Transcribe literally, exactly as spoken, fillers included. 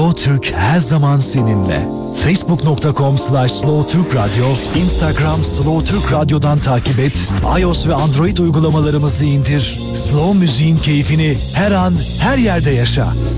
Slow Türk her zaman seninle. facebook nokta com slash slow türk radyo, Instagram Slow Türk Radyo'dan takip et, iOS ve Android uygulamalarımızı indir. Slow müziğin keyfini her an, her yerde yaşa.